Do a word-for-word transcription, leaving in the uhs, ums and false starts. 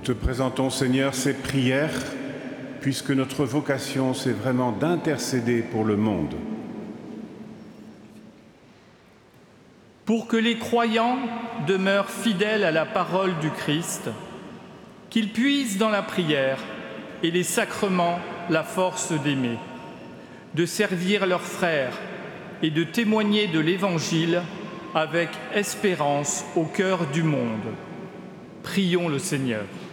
te présentons, Seigneur, ces prières, puisque notre vocation, c'est vraiment d'intercéder pour le monde. Pour que les croyants demeurent fidèles à la parole du Christ, qu'ils puisent dans la prière et les sacrements la force d'aimer, de servir leurs frères et de témoigner de l'Évangile avec espérance au cœur du monde. Prions le Seigneur.